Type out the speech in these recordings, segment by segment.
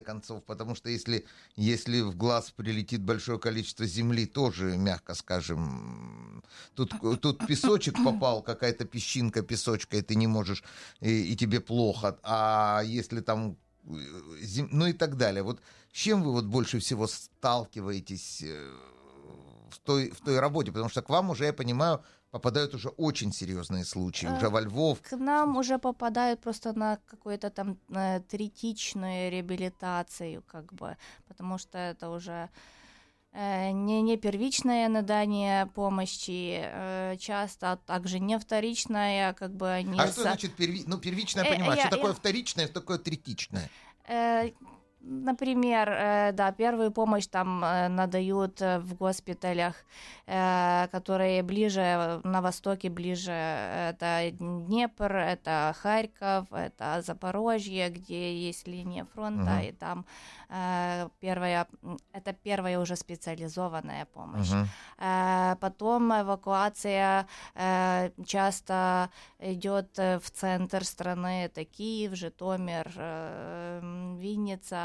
концов, потому что если в глаз прилетит большое количество земли, тоже, мягко скажем, тут песочек попал, какая-то песчинка песочка, и ты не можешь, и тебе плохо. А если там, ну и так далее. Вот с чем вы вот больше всего сталкиваетесь в той работе? Потому что к вам уже, я понимаю, попадают уже очень серьезные случаи, уже во Львов. К нам уже попадают просто на какую-то там третичную реабилитацию, как бы, потому что это уже не первичное надание помощи, часто, а также не вторичное, как бы они... А что значит первичное, я понимаю, что такое вторичное, что такое третичное? Например, да, первую помощь там надают в госпиталях, которые ближе, на востоке ближе, это Днепр, это Харьков, это Запорожье, где есть линия фронта, и там это первая уже специализованная помощь. Потом эвакуация часто идет в центр страны, это Киев, Житомир, Винница.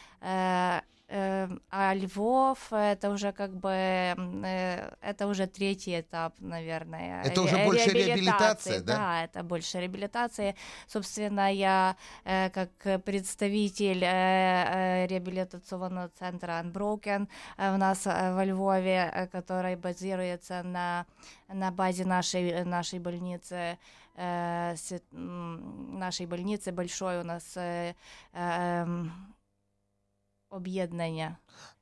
А Львов это уже как бы это уже третий этап, наверное. Это уже больше реабилитация, да? Да, это больше реабилитация. Собственно, я как представитель реабилитационного центра Unbroken у нас во Львове, который базируется на базе нашей больницы. Нашей больницы большой у нас объединение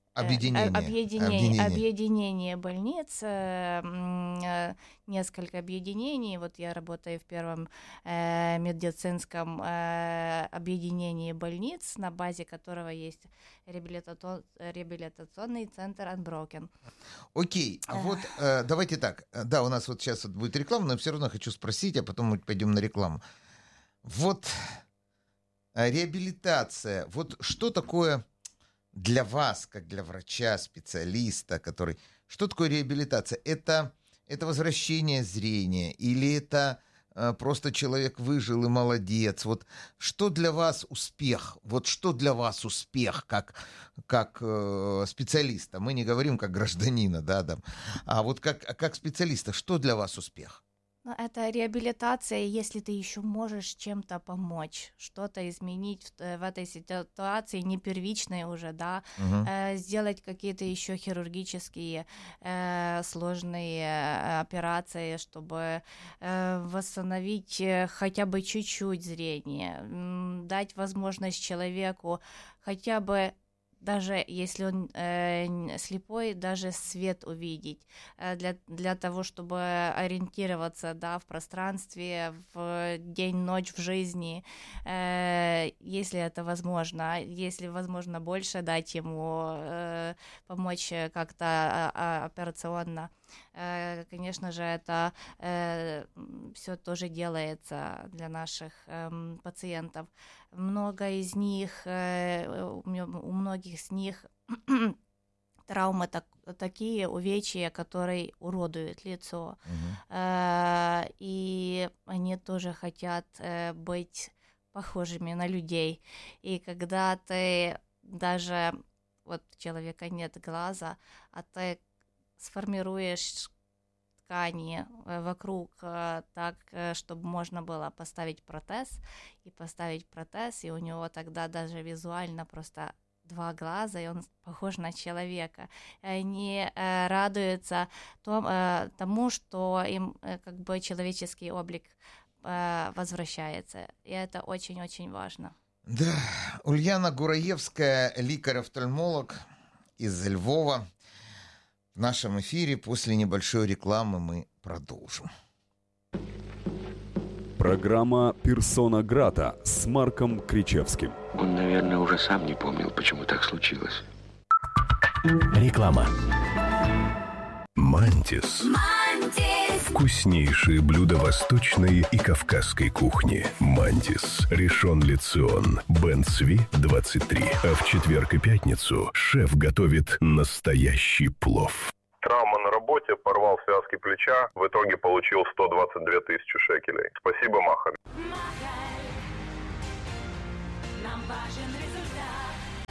больниц, несколько объединений. Вот я работаю в первом медицинском объединении больниц, на базе которого есть реабилитационный центр Unbroken. Окей, вот давайте так. Да, у нас вот сейчас вот будет реклама, но все равно хочу спросить, а потом мы пойдем на рекламу. Вот реабилитация, вот что такое... Для вас, как для врача, специалиста, Что такое реабилитация? Это возвращение зрения? Или это просто человек выжил и молодец? Вот что для вас успех? Вот что для вас успех как специалиста? Мы не говорим как гражданина, да, а вот как специалиста, что для вас успех? Это реабилитация, если ты еще можешь чем-то помочь, что-то изменить в этой ситуации, не первичной уже, да, сделать какие-то еще хирургические сложные операции, чтобы восстановить хотя бы чуть-чуть зрение, дать возможность человеку хотя бы, даже если он слепой, даже свет увидеть, для того, чтобы ориентироваться, да, в пространстве, в день-ночь, в жизни, если это возможно, если возможно больше дать ему, помочь как-то операционно. Конечно же, это все тоже делается для наших пациентов. Много из них, у многих из них травмы такие, увечья, которые уродуют лицо. И они тоже хотят быть похожими на людей. И когда ты даже, вот у человека нет глаза, а ты сформируешь ткани вокруг так, чтобы можно было поставить протез, и у него тогда даже визуально просто 2 глаза, и он похож на человека. И они радуются тому, что им как бы человеческий облик возвращается. И это очень-очень важно. Да, Ульяна Гураевская, лікар-офтальмолог из Львова. В нашем эфире после небольшой рекламы мы продолжим. Программа «Персона Грата» с Марком Кричевским. Он, наверное, уже сам не помнил, почему так случилось. Реклама. «Мантис». Вкуснейшие блюда восточной и кавказской кухни. «Мантис». Ришон Ле Цион. Бен Цви, 23. А в четверг и пятницу шеф готовит настоящий плов. Травма на работе, порвал связки плеча, в итоге получил 122 тысячи шекелей. Спасибо, Махаль.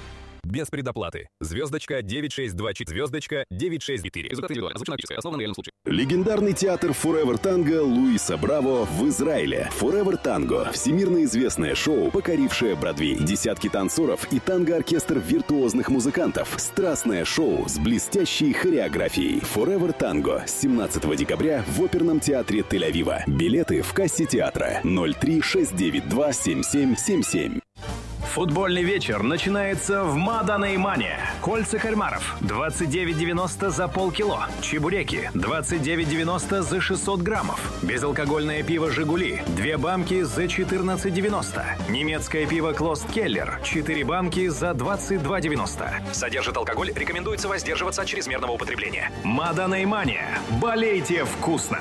без предоплаты. Звездочка 9624, звездочка 964. Основано на реальном случае. Легендарный театр Forever Tango Луиса Браво в Израиле. Forever Tango – всемирно известное шоу, покорившее Бродвей. Десятки танцоров и танго-оркестр виртуозных музыкантов. Страстное шоу с блестящей хореографией. Forever Tango с 17 декабря в оперном театре Тель-Авива. Билеты в кассе театра 03-692 7777. Футбольный вечер начинается в Мада Неймане. Кольца кальмаров 29,90 за полкило. Чебуреки 29,90 за 600 граммов. Безалкогольное пиво «Жигули» 2 банки за 14,90. Немецкое пиво «Клост Келлер» 4 банки за 22,90. Содержит алкоголь, рекомендуется воздерживаться от чрезмерного употребления. Мада Неймане. Болейте вкусно!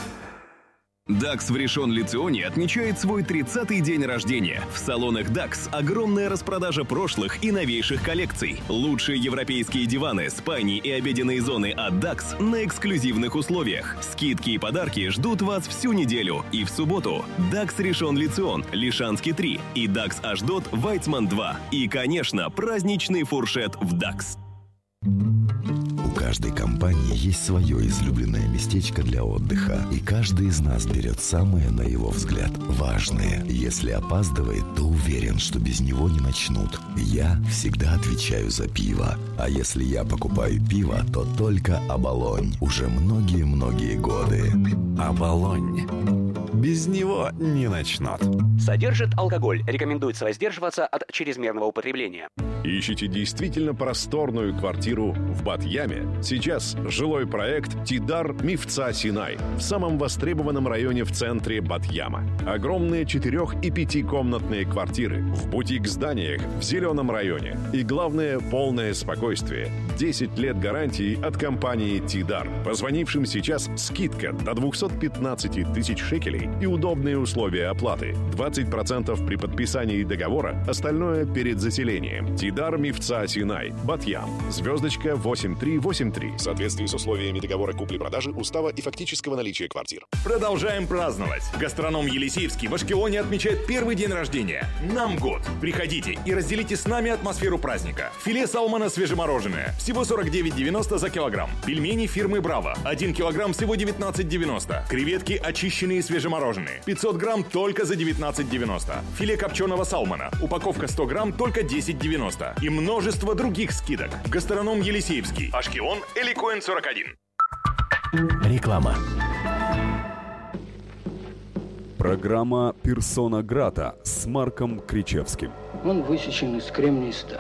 DAX в Ришон-Ле-Ционе отмечает свой 30-й день рождения. В салонах DAX огромная распродажа прошлых и новейших коллекций. Лучшие европейские диваны, спальни и обеденные зоны от DAX на эксклюзивных условиях. Скидки и подарки ждут вас всю неделю. И в субботу DAX Ришон-Ле-Цион, Лишанский 3 и DAX Ашдот, Вайцман 2. И, конечно, праздничный фуршет в DAX. У каждой компании есть свое излюбленное местечко для отдыха, и каждый из нас берет самое, на его взгляд, важное. Если опаздывает, то уверен, что без него не начнут. Я всегда отвечаю за пиво. А если я покупаю пиво, то только «Оболонь». Уже многие-многие годы. «Оболонь». Без него не начнут. Содержит алкоголь. Рекомендуется воздерживаться от чрезмерного употребления. Ищите действительно просторную квартиру в Бат-Яме? Сейчас жилой проект «Тидар Мифца Синай» в самом востребованном районе в центре Бат-Яма. Огромные 4- и 5-комнатные квартиры в бутик-зданиях в зеленом районе. И главное, полное спокойствие. 10 лет гарантии от компании «Тидар». Позвонившим сейчас скидка до 215 тысяч шекелей и удобные условия оплаты. 20% при подписании договора, остальное перед заселением. «Тидар Мифца Синай», Бат-Ям, звездочка 8383. В соответствии с условиями договора купли-продажи, устава и фактического наличия квартир. Продолжаем праздновать. Гастроном Елисеевский в Ашкелоне отмечает первый день рождения. Нам год. Приходите и разделите с нами атмосферу праздника. Филе салмона свежемороженое. Всего 49,90 за килограмм. Пельмени фирмы «Браво». 1 килограмм всего 19,90. Креветки очищенные свежемороженые. 500 грамм только за 19,90. Филе копченого салмона. Упаковка 100 грамм только 10,90. И множество других скидок. Гастроном Елисеевский. Ашкелон, Эликоин 41. Реклама. Программа «Персона Грата» с Марком Кричевским. Он высечен из кремния стали.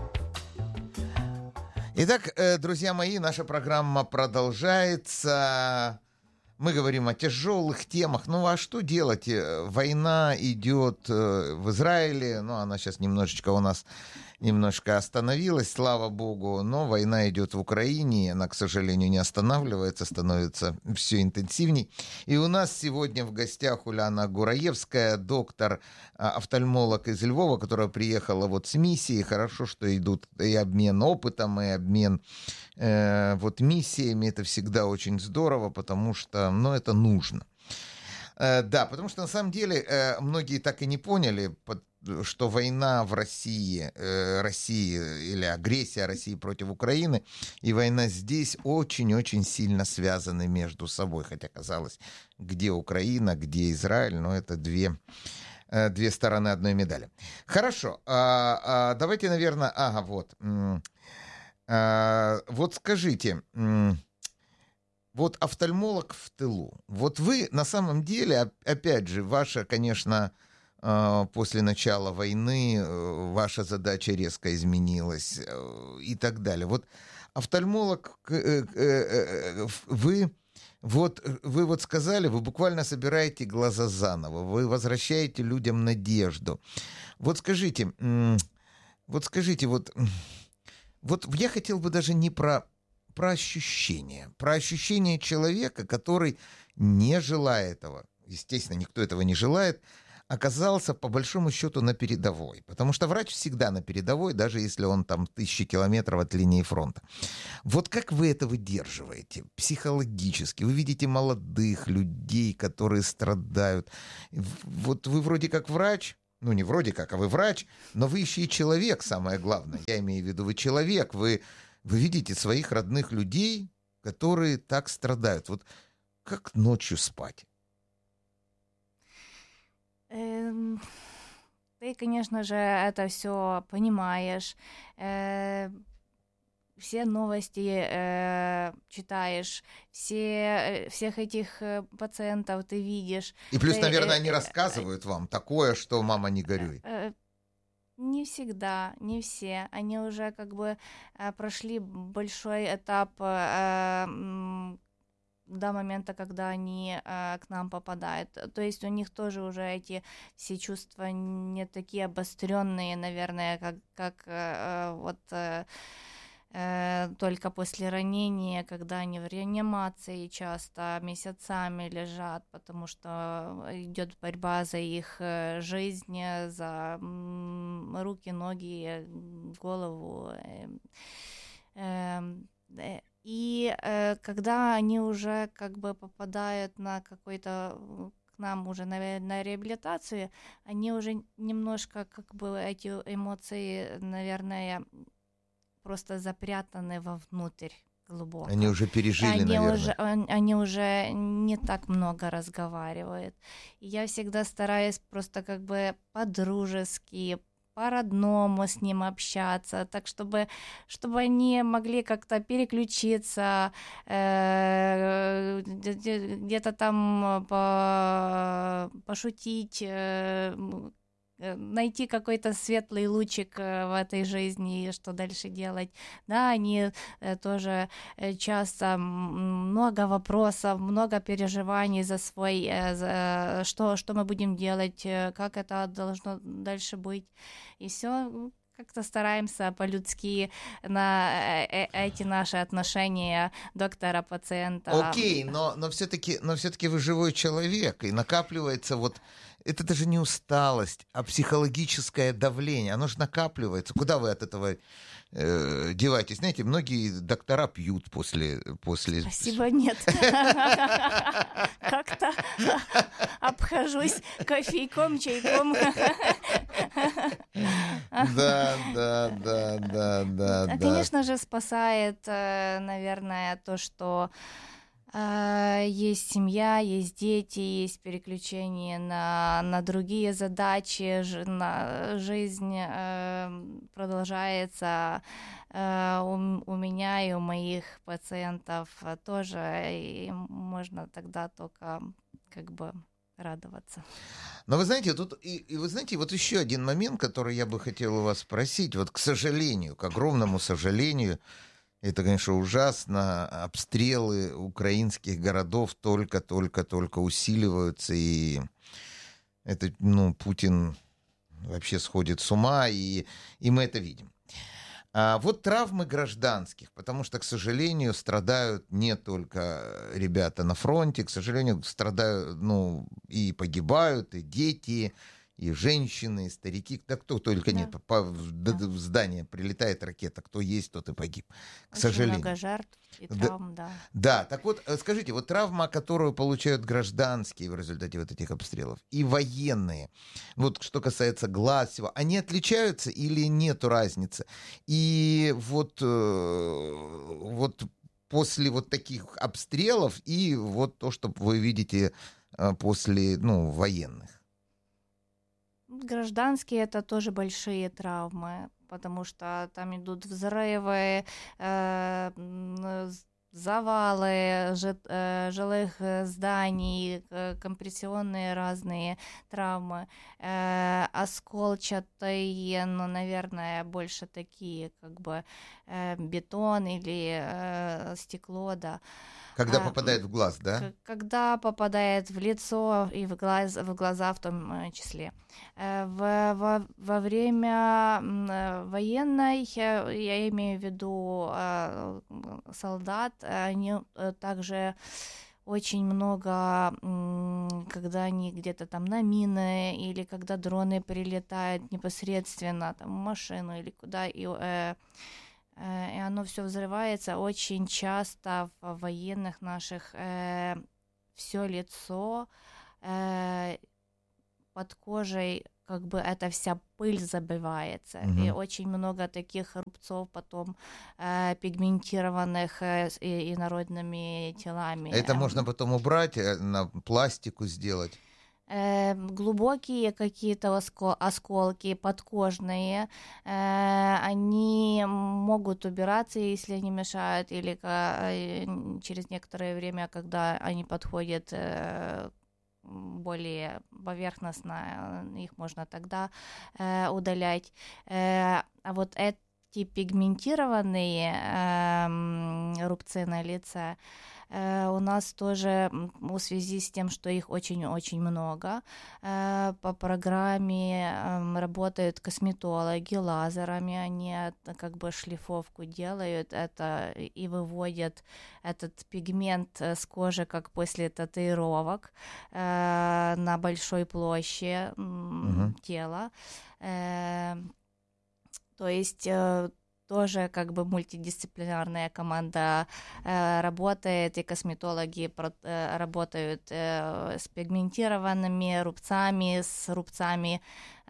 Итак, друзья мои, наша программа продолжается. Мы говорим о тяжелых темах. Ну а что делать? Война идет в Израиле. Ну, она сейчас немножечко у нас остановилась, слава богу. Но война идет в Украине. Она, к сожалению, не останавливается, становится все интенсивней. И у нас сегодня в гостях Уляна Гураевская, доктор-офтальмолог из Львова, которая приехала вот с миссией. Хорошо, что идут и обмен опытом, и обмен миссиями. Это всегда очень здорово, потому что, это нужно. Да, потому что на самом деле многие так и не поняли, что война в России или агрессия России против Украины и война здесь очень-очень сильно связаны между собой. Хотя казалось, где Украина, где Израиль, но это две стороны одной медали. Хорошо, давайте, наверное, вот скажите, вот офтальмолог в тылу. Вот вы на самом деле, опять же, ваша, конечно, после начала войны ваша задача резко изменилась и так далее. Вот офтальмолог, вы сказали, вы буквально собираете глаза заново, вы возвращаете людям надежду. Вот скажите, я хотел бы даже не про ощущение человека, который, не желая этого, естественно, никто этого не желает, оказался, по большому счету, на передовой. Потому что врач всегда на передовой, даже если он там 1000 километров от линии фронта. Вот как вы это выдерживаете психологически? Вы видите молодых людей, которые страдают. Вот вы вроде как врач, Ну, не вроде как, а вы врач, но вы еще и человек, самое главное. Я имею в виду, вы человек, вы видите своих родных людей, которые так страдают. Вот как ночью спать? Ты, конечно же, это все понимаешь. Все новости читаешь, всех этих пациентов ты видишь. И плюс, наверное, они рассказывают вам такое, что мама не горюй. Не всегда, не все. Они уже как бы прошли большой этап до момента, когда они к нам попадают. То есть у них тоже уже эти все чувства не такие обостренные, наверное, как только после ранения, когда они в реанимации часто месяцами лежат, потому что идет борьба за их жизнь, за руки, ноги, голову. И когда они уже как бы попадают на какой-то к нам уже на реабилитацию, они уже немножко как бы эти эмоции, наверное, просто запрятаны вовнутрь глубоко. Они уже пережили, наверное. Они уже не так много разговаривают. И я всегда стараюсь просто как бы по-дружески, по-родному с ним общаться, так чтобы они могли как-то переключиться, где-то там пошутить, найти какой-то светлый лучик в этой жизни и что дальше делать. Да, они тоже часто много вопросов, много переживаний за свой, что мы будем делать, как это должно дальше быть. И все как-то стараемся по-людски на эти наши отношения доктора-пациента. Окей, но все-таки вы живой человек, и накапливается вот... Это даже не усталость, а психологическое давление. Оно же накапливается. Куда вы от этого деваетесь? Знаете, многие доктора пьют после... Спасибо, нет. Как-то обхожусь кофейком, чайком. Да. Конечно же, спасает, наверное, то, что есть семья, есть дети, есть переключение на другие задачи, жизнь продолжается у меня и у моих пациентов тоже, и можно тогда только как бы радоваться. Но вы знаете, вы знаете, вот еще один момент, который я бы хотел у вас спросить. Вот, к сожалению, к огромному сожалению, это, конечно, ужасно. Обстрелы украинских городов только усиливаются, и это, Путин вообще сходит с ума, и мы это видим. А вот травмы гражданских, потому что, к сожалению, страдают не только ребята на фронте, к сожалению, страдают, и погибают, и дети, и женщины, и старики, да кто только нет. В здание прилетает ракета, кто есть, тот и погиб. К сожалению. Много жертв и травм, да. Да, так вот, скажите, вот травма, которую получают гражданские в результате вот этих обстрелов, и военные, вот что касается глаз всего, они отличаются или нету разницы? И вот после вот таких обстрелов и вот то, что вы видите после, военных. Гражданские — это тоже большие травмы, потому что там идут взрывы, завалы жилых зданий, компрессионные разные травмы, осколчатые, наверное, больше такие, как бы бетон или стекло, да. Когда попадает в глаз, да? Когда попадает в лицо и в глаза в том числе. Во время военной, я имею в виду солдат, они также очень много, когда они где-то там на мины или когда дроны прилетают непосредственно там, в машину или куда, и оно все взрывается. Очень часто в военных наших все лицо под кожей как бы эта вся пыль забивается. И очень много таких рубцов потом пигментированных инородными телами. Это можно потом убрать, на пластику сделать? Глубокие какие-то осколки подкожные, они могут убираться, если они мешают, или через некоторое время, когда они подходят более поверхностно, их можно тогда удалять. А вот эти пигментированные рубцы на лице у нас тоже в связи с тем, что их очень-очень много, по программе работают косметологи лазерами, они как бы шлифовку делают это и выводят этот пигмент с кожи, как после татуировок, на большой площади тела. То есть тоже как бы мультидисциплинарная команда работает, и косметологи работают с пигментированными рубцами, с рубцами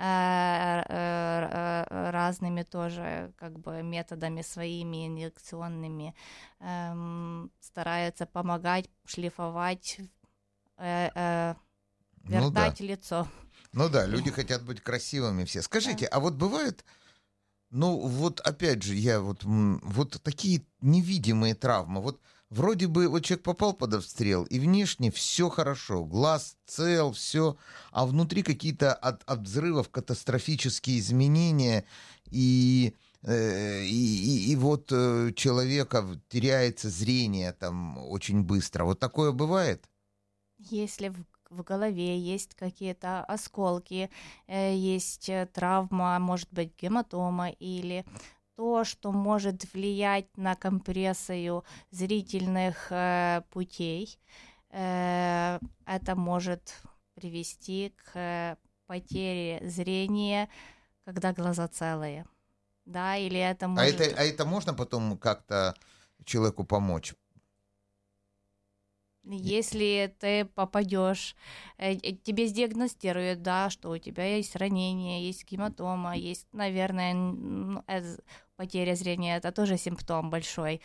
разными тоже как бы методами своими инъекционными, стараются помогать, шлифовать, вертать лицо. Ну да, люди хотят быть красивыми все. Скажите, а вот бывает... Ну, вот опять же, вот такие невидимые травмы. Вот вроде бы вот человек попал под обстрел, и внешне все хорошо, глаз цел, все, а внутри какие-то от взрывов катастрофические изменения, и вот человека теряется зрение там очень быстро. Вот такое бывает? Если в голове есть какие-то осколки, есть травма, может быть гематома или то, что может влиять на компрессию зрительных путей, это может привести к потере зрения, когда глаза целые. Да, или это может... А это можно потом как-то человеку помочь? Если ты попадешь, тебе сдиагностируют, да, что у тебя есть ранение, есть гематома, есть, наверное, потеря зрения, это тоже симптом большой.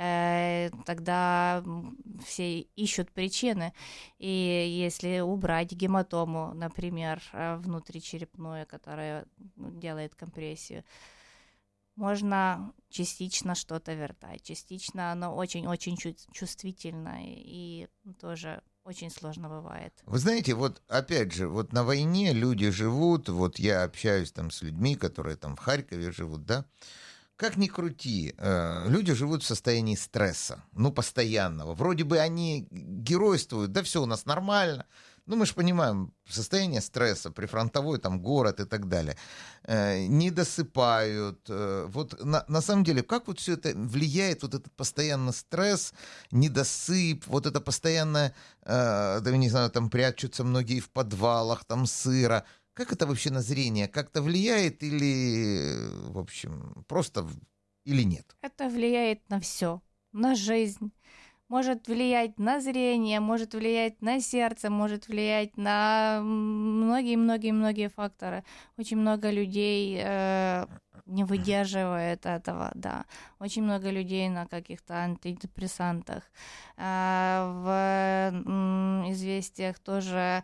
Тогда все ищут причины. И если убрать гематому, например, внутричерепную, которая делает компрессию, можно частично что-то вертать, частично оно очень-очень чувствительно и тоже очень сложно бывает. Вы знаете, вот опять же, вот на войне люди живут, вот я общаюсь там с людьми, которые там в Харькове живут, да, как ни крути, люди живут в состоянии стресса, ну, постоянного. Вроде бы они геройствуют, да, все у нас нормально. Ну, мы же понимаем, состояние стресса, прифронтовой там город и так далее. Не досыпают. Вот на самом деле, как вот все это влияет, вот этот постоянный стресс, недосып, вот это постоянное, не знаю, там прячутся многие в подвалах, там сыро. Как это вообще на зрение? Как-то влияет или, в общем, просто или нет? Это влияет на все, на жизнь. Может влиять на зрение, может влиять на сердце, может влиять на многие-многие-многие факторы. Очень много людей не выдерживает этого, да. Очень много людей на каких-то антидепрессантах. В «Известиях» тоже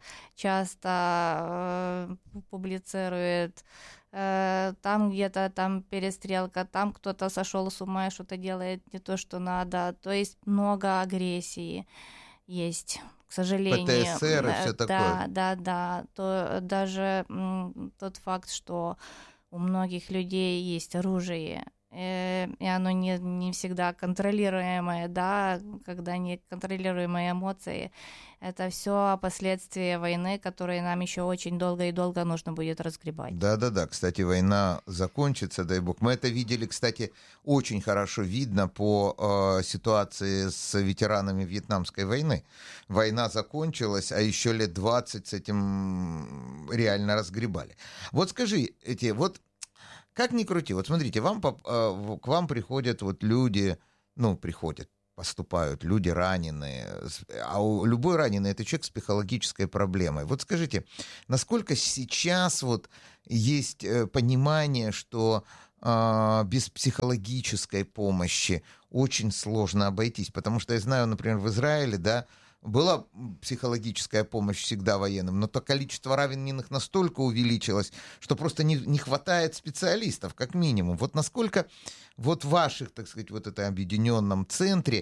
часто публицируют там где-то там перестрелка, там кто-то сошел с ума и что-то делает не то, что надо. То есть много агрессии есть, к сожалению. ПТСР и все такое. Да. То даже тот факт, что у многих людей есть оружие, и оно не всегда контролируемое, да, когда неконтролируемые эмоции, это все последствия войны, которые нам еще очень долго и долго нужно будет разгребать. Да. Кстати, война закончится, дай бог. Мы это видели, кстати, очень хорошо видно по ситуации с ветеранами Вьетнамской войны. Война закончилась, а еще лет 20 с этим реально разгребали. Вот скажите, вот как ни крути, вот смотрите, к вам приходят вот люди, приходят поступают люди раненые. А любой раненый — это человек с психологической проблемой. Вот скажите, насколько сейчас вот есть понимание, что без психологической помощи очень сложно обойтись? Потому что я знаю, например, в Израиле, да, была психологическая помощь всегда военным, но то количество раненых настолько увеличилось, что просто не хватает специалистов, как минимум. Вот насколько вот в ваших, так сказать, вот этом объединенном центре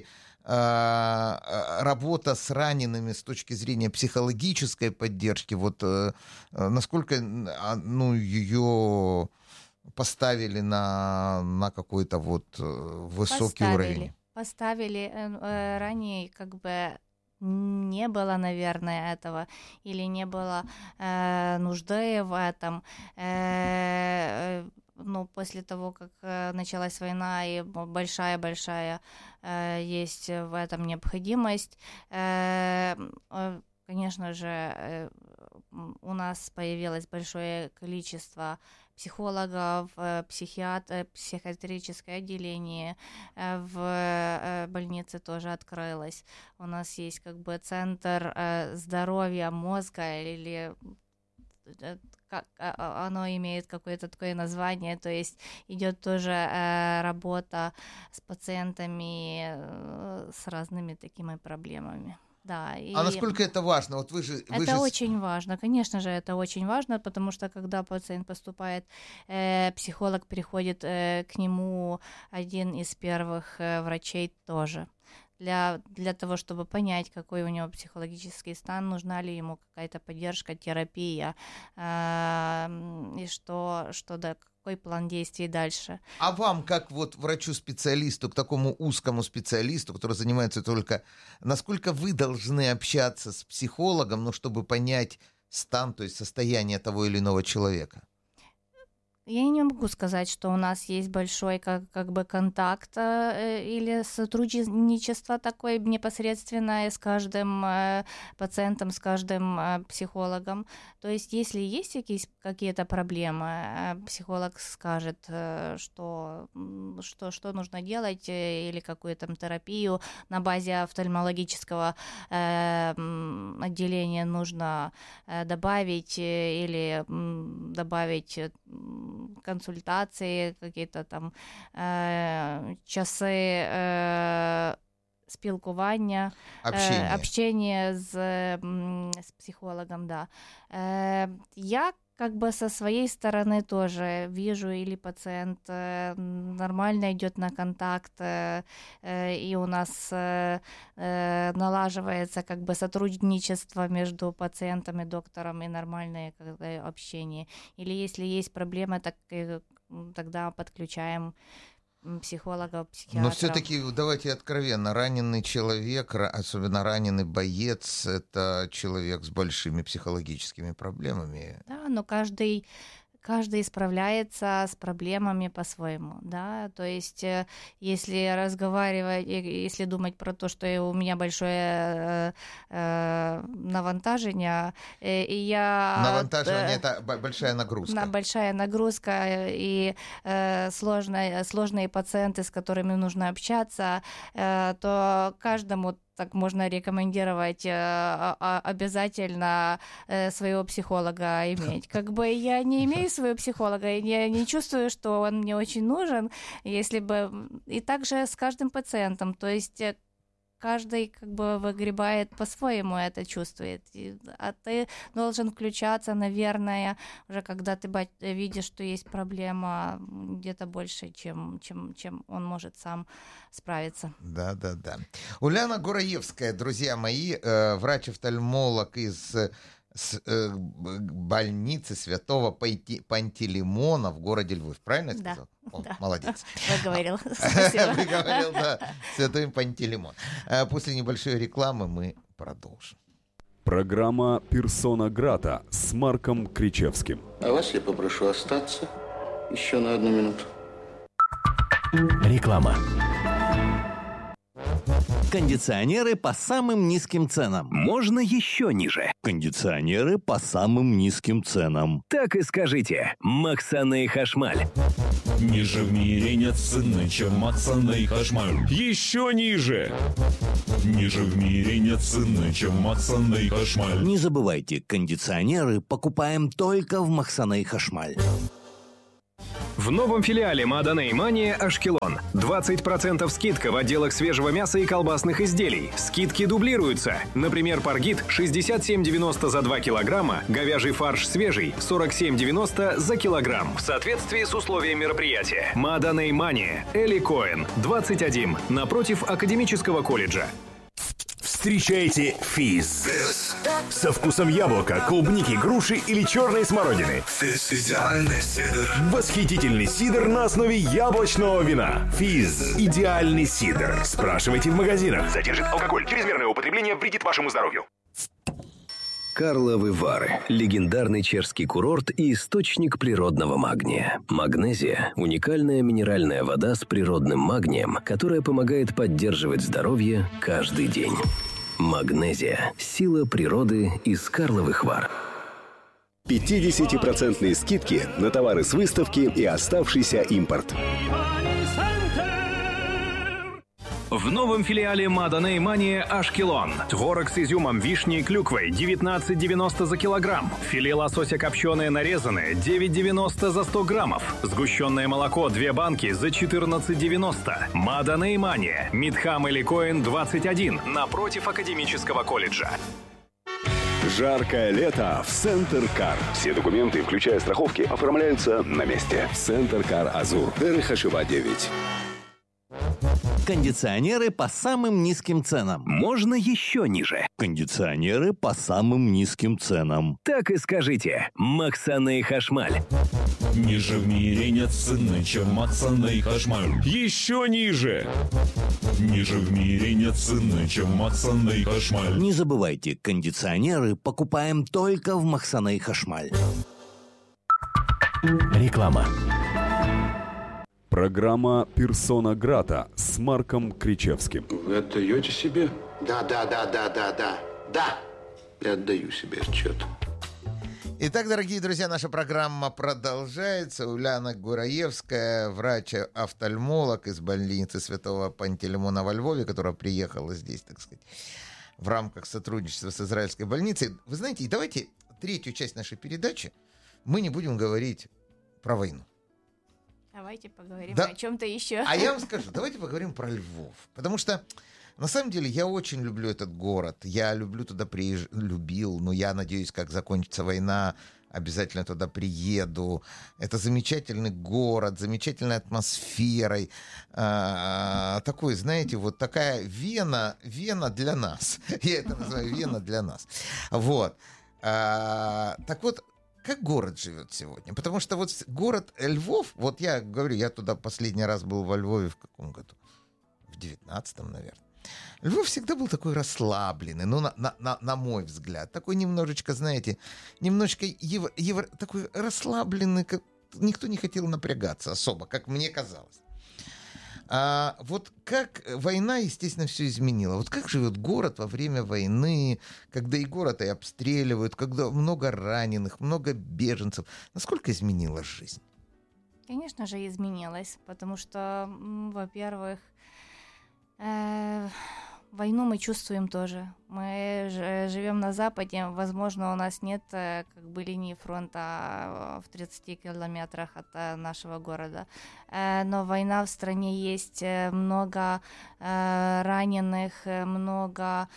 работа с ранеными с точки зрения психологической поддержки, вот насколько ее поставили на какой-то вот высокий уровень? Поставили ранее, как бы не было, наверное, этого, или не было нужды в этом. Ну, после того, как началась война, и большая-большая есть в этом необходимость, конечно же, у нас появилось большое количество психологов, психиатрическое отделение в больнице тоже открылось. У нас есть как бы центр здоровья мозга, или как оно имеет какое-то такое название, то есть идет тоже работа с пациентами с разными такими проблемами. Да, а насколько это важно? Вот это очень важно, конечно же, это очень важно, потому что когда пациент поступает, психолог приходит к нему один из первых врачей тоже. Для того, чтобы понять, какой у него психологический стан, нужна ли ему какая-то поддержка, терапия, и что да, какой план действий дальше. А вам, как вот врачу-специалисту, к такому узкому специалисту, который занимается только... Насколько вы должны общаться с психологом, ну, чтобы понять стан, то есть состояние того или иного человека? Я не могу сказать, что у нас есть большой как бы контакт или сотрудничество такое непосредственное с каждым пациентом, с каждым психологом. То есть, если есть какие-то проблемы, психолог скажет, что нужно делать, или какую-то терапию на базе офтальмологического отделения нужно добавить, или добавить консультации, какие-то там часи спілкування, общение с психологом, да. Я как бы со своей стороны тоже вижу, или пациент нормально идет на контакт, и у нас налаживается как бы сотрудничество между пациентом и доктором, и нормальное общение. Или если есть проблемы, тогда подключаем психолога, психиатра. Но все-таки давайте откровенно, раненый человек, особенно раненый боец, это человек с большими психологическими проблемами. Да, но каждый справляется с проблемами по-своему, да, то есть если разговаривать, если думать про то, что у меня большое навантажение, и я... Навантажение — это большая нагрузка. Большая нагрузка, и сложные пациенты, с которыми нужно общаться, то каждому так можно рекомендовать обязательно своего психолога иметь. Как бы я не имею своего психолога, и я не чувствую, что он мне очень нужен, если бы... И также с каждым пациентом, то есть каждый как бы выгребает по-своему, это чувствует. А ты должен включаться, наверное, уже когда ты видишь, что есть проблема где-то больше, чем он может сам справиться. Да. Уляна Гураевская, друзья мои, врач-офтальмолог из больницы Святого Пантелеймона в городе Львов. Правильно я сказал? Да. Молодец. Выговорил. Спасибо. Выговорил, да. Святой Пантелеймон. После небольшой рекламы мы продолжим. Программа «Персона Грата» с Марком Кричевским. А вас я попрошу остаться еще на 1 минуту. Реклама. Кондиционеры по самым низким ценам. Можно еще ниже. Кондиционеры по самым низким ценам. Так и скажите. Максаны Хашмаль. Ниже в мире нет цены, чем Максоней Хашмаль. Еще ниже. Ниже в мире нет цены, чем Максоней Хашмаль. Не забывайте, кондиционеры покупаем только в Максоней Хашмаль. В новом филиале Маданей Мания Ашкелон. 20% скидка в отделах свежего мяса и колбасных изделий. Скидки дублируются. Например, паргит 67,90 за 2 килограмма, говяжий фарш свежий 47,90 за килограмм. В соответствии с условиями мероприятия. Маданей Мания. Эли Коэн. 21. Напротив Академического колледжа. Встречайте физз. Со вкусом яблока, клубники, груши или черной смородины. Идеальный сидр. Восхитительный сидр на основе яблочного вина. Физз. Идеальный сидр. Спрашивайте в магазинах. Содержит алкоголь. Чрезмерное употребление вредит вашему здоровью. Карловы Вары – легендарный чешский курорт и источник природного магния. Магнезия – уникальная минеральная вода с природным магнием, которая помогает поддерживать здоровье каждый день. Магнезия – сила природы из Карловых Вар. 50% скидки на товары с выставки и оставшийся импорт. В новом филиале Маданей Мания Ашкелон. Творог с изюмом, вишней и клюквой 19,90 за килограмм. Филе лосося копченое нарезанное 9,90 за 100 граммов. Сгущенное молоко 2 банки за 14,90. Маданей Мания. Мидхам Эли Коэн 21. Напротив Академического колледжа. Жаркое лето в Центр Кар. Все документы, включая страховки, оформляются на месте. Центр Кар Азур. ДРХШВА 9. Кондиционеры по самым низким ценам. Можно еще ниже. Кондиционеры по самым низким ценам. Так и скажите. Максоней Хашмаль. Ниже в мире нет цены, чем Максоней Хашмаль. Еще ниже. Ниже в мире нет цены, чем Максоней Хашмаль. Не забывайте, кондиционеры покупаем только в Максоней Хашмаль. Реклама. Программа «Персона Грата» с Марком Кричевским. Вы отдаете себе? Да. Я отдаю себе отчет. Итак, дорогие друзья, наша программа продолжается. Уляна Гураевская, врач-офтальмолог из больницы Святого Пантелеймона во Львове, которая приехала здесь, так сказать, в рамках сотрудничества с израильской больницей. Вы знаете, и давайте третью часть нашей передачи мы не будем говорить про войну. Давайте поговорим о чем-то еще. А я вам скажу, давайте поговорим про Львов. Потому что, на самом деле, я очень люблю этот город. Я люблю туда любил, но я надеюсь, как закончится война, обязательно туда приеду. Это замечательный город, замечательной атмосферой. Такой, знаете, вот такая Вена для нас. Я это называю Вена для нас. Вот. Так вот, как город живет сегодня? Потому что вот город Львов, вот я говорю, я туда последний раз был во Львове в каком году? В 19-м, наверное. Львов всегда был такой расслабленный, ну, на мой взгляд. Такой немножечко, знаете, немножечко такой расслабленный, как никто не хотел напрягаться особо, как мне казалось. Вот как война, естественно, все изменила. Вот как живет город во время войны, когда и город и обстреливают, когда много раненых, много беженцев. Насколько изменилась жизнь? Конечно же, изменилась, потому что, во-первых, войну мы чувствуем тоже. Мы живем на Западе, возможно, у нас нет как бы линии фронта в 30 километрах от нашего города, но война в стране есть, много раненых, много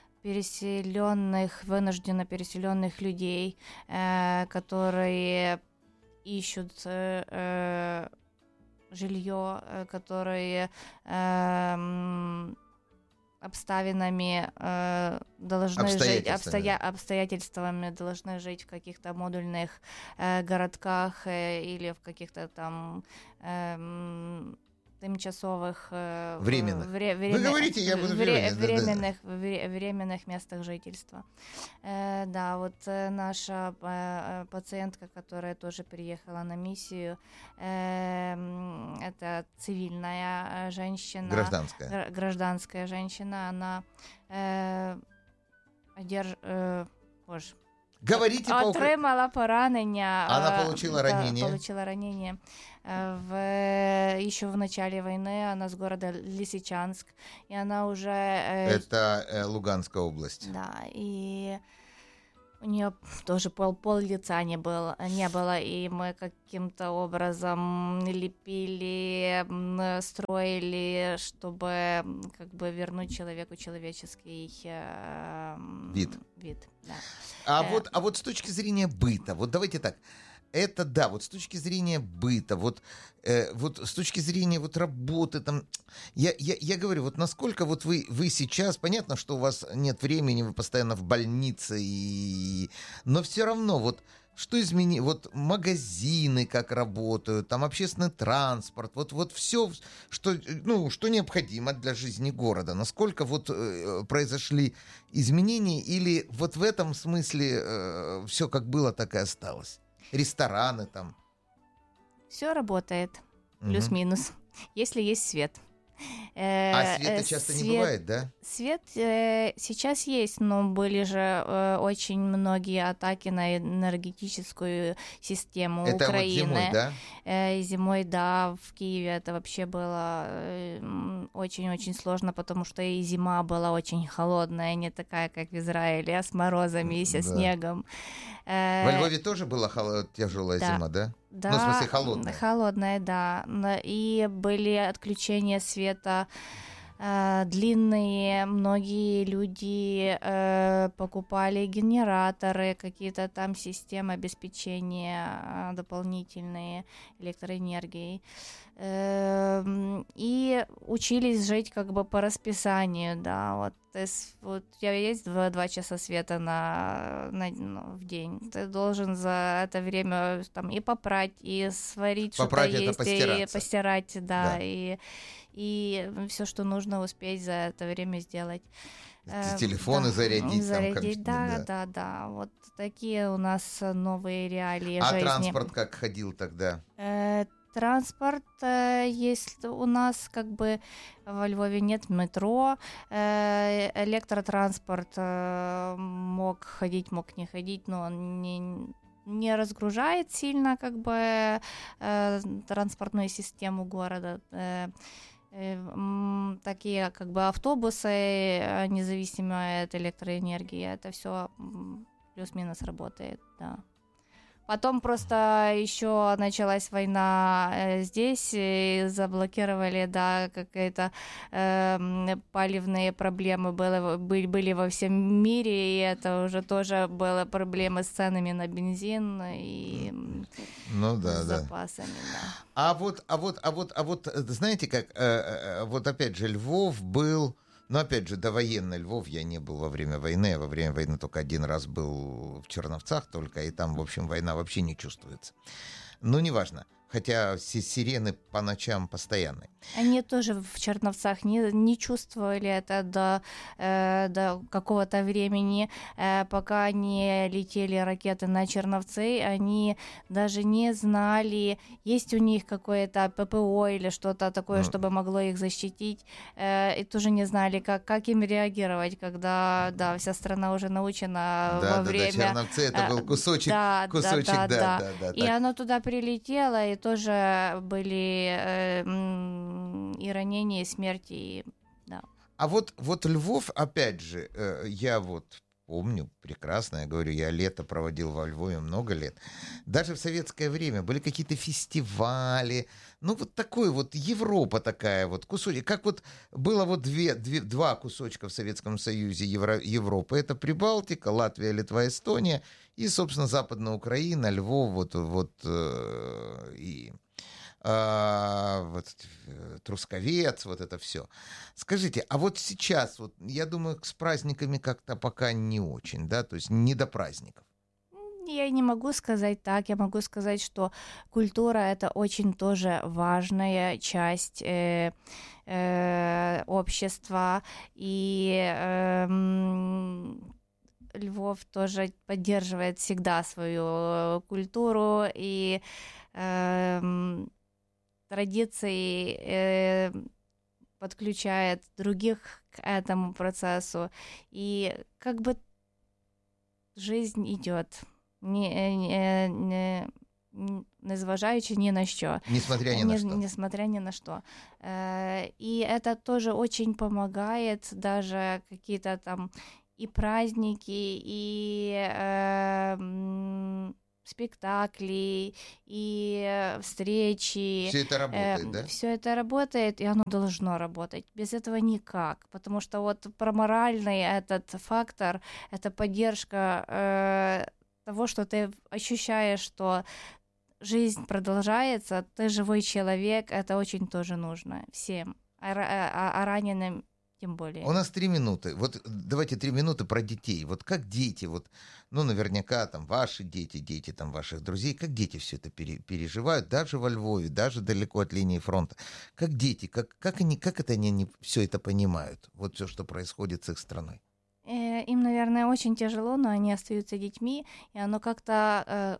вынужденно переселенных людей, которые ищут жилье, которые обстоятельствами должны жить в каких-то модульных городках или в каких-то там тимчасовых временных местах жительства. Да, вот наша пациентка, которая тоже приехала на миссию, это цивильная женщина, гражданская женщина, она Говорите по-украински. Отримала поранення. Она получила ранение. Да, получила ранение. Еще в начале войны она с города Лисичанск, и она уже... Это Луганская область. Да, и у нее тоже пол лица не было, и мы каким-то образом лепили, строили, чтобы как бы вернуть человеку человеческий вид. Да. А вот с точки зрения быта, вот давайте так. Это да, вот с точки зрения быта, вот с точки зрения вот работы там, я говорю, вот насколько вот вы сейчас, понятно, что у вас нет времени, вы постоянно в больнице, но все равно вот что изменилось, вот магазины как работают, там общественный транспорт, вот все, что необходимо для жизни города, насколько вот произошли изменения, или вот в этом смысле все как было, так и осталось? Рестораны там. Все работает, плюс-минус, если есть свет. А света часто не бывает, да? Свет сейчас есть, но были же очень многие атаки на энергетическую систему это Украины. Вот зимой, да? Зимой, да, в Киеве это вообще было очень-очень сложно, потому что и зима была очень холодная, не такая, как в Израиле, а с морозами и со снегом. Во Львове тоже была тяжелая зима, да? Да, ну, в смысле, холодная. Холодная, да. И были отключения света длинные. Многие люди покупали генераторы, какие-то там системы обеспечения дополнительные электроэнергией. И учились жить как бы по расписанию, да, вот у тебя есть 2 часа света в день, ты должен за это время там и попрать, и сварить что-то есть, и постирать, да. И все, что нужно успеть за это время сделать. Телефоны зарядить. Да. Вот такие у нас новые реалии жизни. А транспорт как ходил тогда? Транспорт есть у нас, как бы во Львове нет метро, электротранспорт мог ходить, мог не ходить, но он не разгружает сильно как бы транспортную систему города. Такие как бы автобусы, независимые от электроэнергии, это все плюс-минус работает, да. Потом просто еще началась война здесь, и заблокировали, да, какие-то палевные проблемы были во всем мире, и это уже тоже были проблемы с ценами на бензин и с запасами. Да. А вот, знаете как, вот опять же, Львов был... Но, опять же, довоенный Львов я не был во время войны. Во время войны только один раз был в Черновцах только, и там, в общем, война вообще не чувствуется. Ну, неважно. Хотя сирены по ночам постоянные. Они тоже в Черновцах не чувствовали это до какого-то времени, пока не летели ракеты на Черновцы, они даже не знали, есть у них какое-то ППО или что-то такое, чтобы могло их защитить, и тоже не знали, как им реагировать, когда, да, вся страна уже научена во время... Да, Черновцы это был кусочек, да. И оно туда прилетело, и тоже были и ранения, и смерти, да. А вот Львов, опять же, я вот помню прекрасно, я говорю, я лето проводил во Львове много лет. Даже в советское время были какие-то фестивали, ну вот такой вот Европа такая вот, кусочек, как вот было вот два кусочка в Советском Союзе Европы, это Прибалтика, Латвия, Литва, Эстония и, собственно, Западная Украина, Львов, Трусковец, вот это все. Скажите, а вот сейчас, вот, я думаю, с праздниками как-то пока не очень, да, то есть не до праздников. Я не могу сказать так, я могу сказать, что культура — это очень тоже важная часть общества, и Львов тоже поддерживает всегда свою культуру и традиции, подключает других к этому процессу. И как бы жизнь идет, незважаючи ни на что. Несмотря ни на что. Несмотря ни на что. И это тоже очень помогает, даже какие-то там и праздники, и спектакли, и встречи. Все это работает, да? Все это работает, и оно должно работать. Без этого никак. Потому что вот про моральный этот фактор, это поддержка того, что ты ощущаешь, что жизнь продолжается, ты живой человек, это очень тоже нужно всем, а раненым тем более. У нас 3 минуты. Вот давайте 3 минуты про детей. Вот как дети, вот, ну, наверняка там ваши дети, дети там ваших друзей, как дети все это переживают, даже во Львове, даже далеко от линии фронта. Как дети, как они все это понимают, вот все, что происходит с их страной? Им, наверное, очень тяжело, но они остаются детьми, и оно как-то,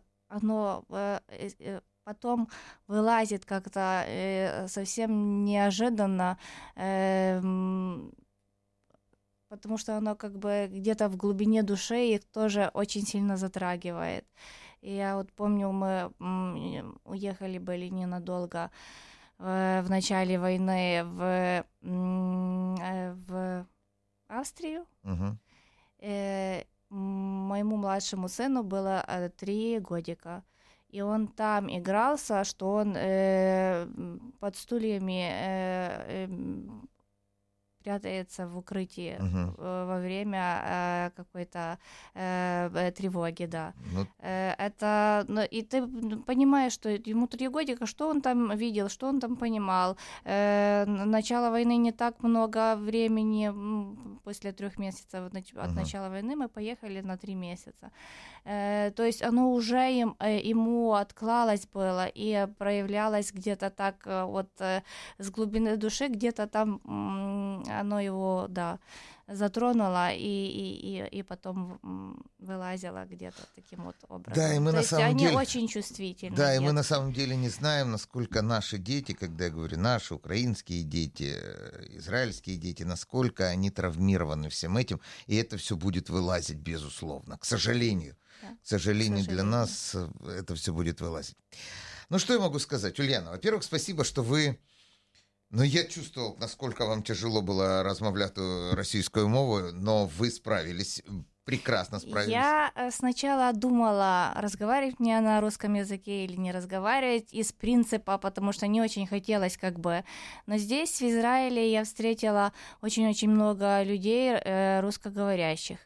потом вылазит как-то совсем неожиданно, потому что оно как бы где-то в глубине души их тоже очень сильно затрагивает. И я вот помню, мы уехали были ненадолго в начале войны в Австрию. Угу. Моему младшему сыну было 3 годика. И он там игрался, что он под стульями прятается в укрытии во время какой-то тревоги, да. Это, и ты понимаешь, что ему 3 годика, что он там видел, что он там понимал. Начало войны не так много времени, после 3 месяцев от начала войны мы поехали на 3 месяца. То есть оно уже ему отклалось было и проявлялось где-то так вот с глубины души, где-то там оно его, да, затронуло и потом вылазило где-то таким вот образом. Да, и мы то на есть самом они деле очень чувствительны. Да, и мы на самом деле не знаем, насколько наши дети, когда я говорю наши, украинские дети, израильские дети, насколько они травмированы всем этим, и это все будет вылазить, безусловно, к сожалению. Да. К сожалению, для нас это все будет вылазить. Ну, что я могу сказать, Ульяна? Во-первых, спасибо, что вы... Ну, я чувствовал, насколько вам тяжело было розмовляти російською мовою, но вы справились, прекрасно справились. Я сначала думала, разговаривать мне на русском языке или не разговаривать из принципа, потому что не очень хотелось как бы. Но здесь, в Израиле, я встретила очень-очень много людей русскоговорящих.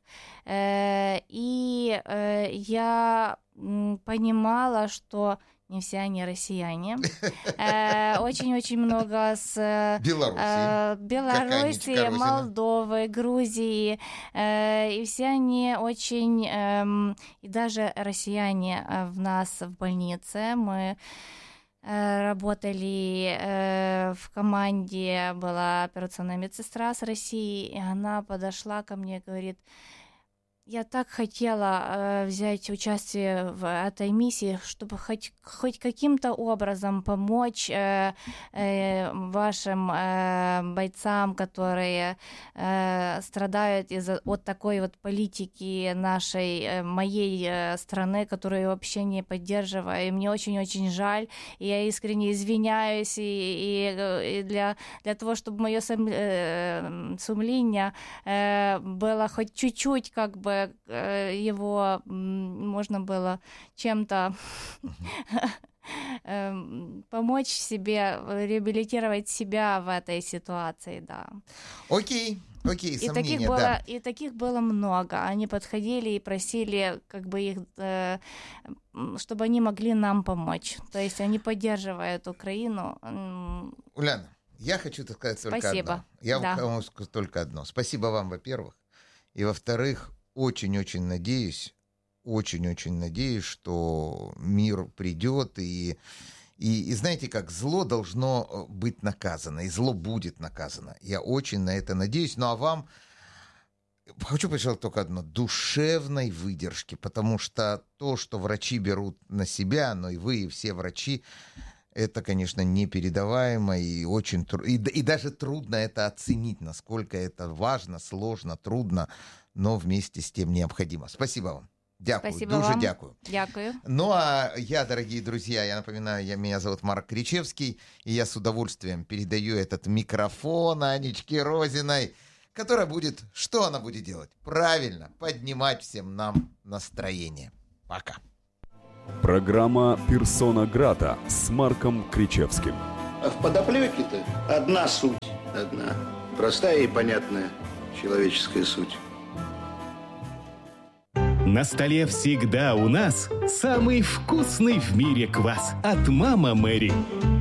И я понимала, что... Не все они россияне. Очень-очень много с Белоруссии, Молдовы, Грузии. И все они очень... И даже россияне в нас в больнице. Мы работали в команде, была операционная медсестра с России, и она подошла ко мне и говорит... Я так хотела взять участие в этой миссии, чтобы хоть каким-то образом помочь вашим бойцам, которые страдают от такой вот политики моей страны, которую я вообще не поддерживаю. И мне очень-очень жаль, и я искренне извиняюсь, и для того, чтобы мое сумление было хоть чуть-чуть как бы его можно было чем-то помочь себе, реабилитировать себя в этой ситуации, да. Окей, сомнения, и таких было много. Они подходили и просили, как бы их, чтобы они могли нам помочь. То есть они поддерживают Украину. Уляна, я хочу сказать только одно. Я вам скажу только одно. Спасибо вам, во-первых. И, во-вторых, очень-очень надеюсь, что мир придет, и знаете как, зло должно быть наказано, и зло будет наказано. Я очень на это надеюсь. Ну а вам хочу пожелать только одно: душевной выдержки, потому что то, что врачи берут на себя, но и вы, и все врачи, это, конечно, непередаваемо и очень и даже трудно это оценить, насколько это важно, сложно, трудно, но вместе с тем необходимо. Спасибо вам. Дякую, Спасибо дуже вам. дякую. Дякую. Ну а я, дорогие друзья, я напоминаю, меня зовут Марк Кричевский, и я с удовольствием передаю этот микрофон Анечке Розиной, которая будет, что она будет делать? Правильно, поднимать всем нам настроение. Пока. Программа «Персона Грата» с Марком Кричевским. А в подоплеке-то одна суть, одна. Простая и понятная человеческая суть. На столе всегда у нас самый вкусный в мире квас от «Мама Мэри».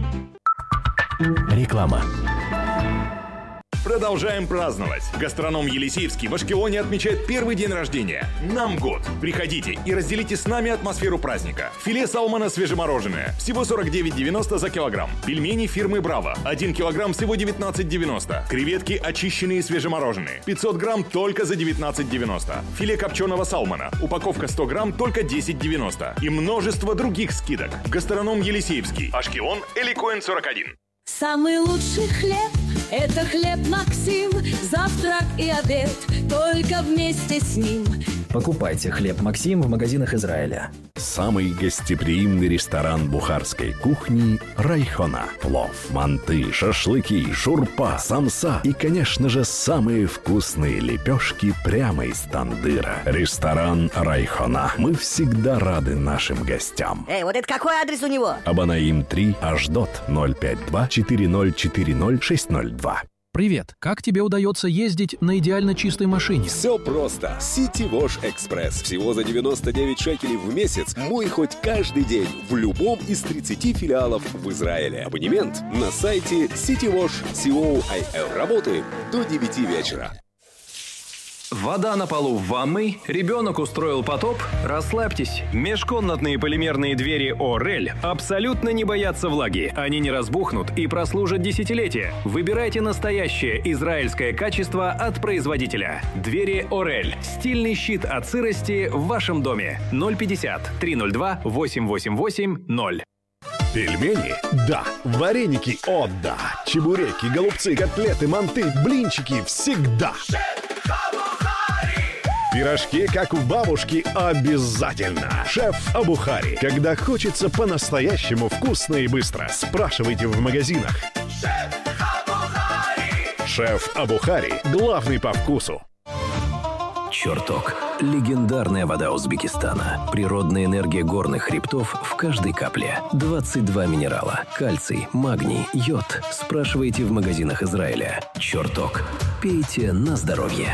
Реклама. Продолжаем праздновать. Гастроном Елисеевский в Ашкелоне отмечает первый день рождения. Нам год. Приходите и разделите с нами атмосферу праздника. Филе салмона свежемороженое. Всего 49,90 за килограмм. Пельмени фирмы «Браво». 1 килограмм всего 19,90. Креветки очищенные свежемороженые. 500 грамм только за 19,90. Филе копченого салмона. Упаковка 100 грамм только 10,90. И множество других скидок. Гастроном Елисеевский. Ашкелон, Эликоин 41. Самый лучший хлеб – это хлеб Максим. Завтрак и обед только вместе с ним. Покупайте хлеб Максим в магазинах Израиля. Самый гостеприимный ресторан бухарской кухни «Райхона». Плов, манты, шашлыки, шурпа, самса и, конечно же, самые вкусные лепешки прямо из тандыра. Ресторан «Райхона». Мы всегда рады нашим гостям. Вот это какой адрес у него? Абанаим 3, Ашдот, 052-4040-602. Привет! Как тебе удается ездить на идеально чистой машине? Все просто. City Wash Express. Всего за 99 шекелей в месяц. Мой хоть каждый день в любом из 30 филиалов в Израиле. Абонемент на сайте citywash.co.il. Работаем до 9 вечера. Вода на полу в ванной, ребенок устроил потоп? Расслабьтесь. Межкомнатные полимерные двери Орель абсолютно не боятся влаги. Они не разбухнут и прослужат десятилетия. Выбирайте настоящее израильское качество от производителя. Двери Орель. Стильный щит от сырости в вашем доме. 050-302-888-0. Пельмени? Да. Вареники? О, да. Чебуреки, голубцы, котлеты, манты, блинчики всегда. Пирожки, как у бабушки, обязательно. Шеф Абухари. Когда хочется по-настоящему вкусно и быстро, спрашивайте в магазинах. Шеф Абухари. Главный по вкусу. Чертог. Легендарная вода Узбекистана. Природная энергия горных хребтов в каждой капле. 22 минерала. Кальций, магний, йод. Спрашивайте в магазинах Израиля. Чертог. Пейте на здоровье.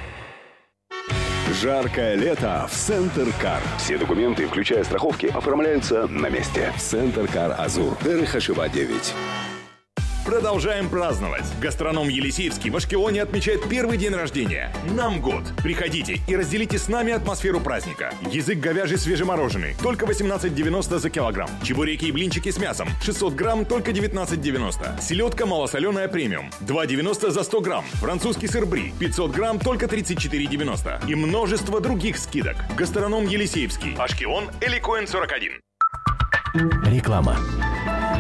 Жаркое лето в Центр Кар. Все документы, включая страховки, оформляются на месте. Центр Кар Азур. Дерехашева 9. Продолжаем праздновать. Гастроном Елисеевский в Ашкелоне отмечает первый день рождения. Нам год. Приходите и разделите с нами атмосферу праздника. Язык говяжий свежемороженый. Только 18,90 за килограмм. Чебуреки и блинчики с мясом. 600 грамм только 19,90. Селедка малосоленая премиум. 2,90 за 100 грамм. Французский сыр бри. 500 грамм только 34,90. И множество других скидок. Гастроном Елисеевский. Ашкелон, Эликоин 41. Реклама.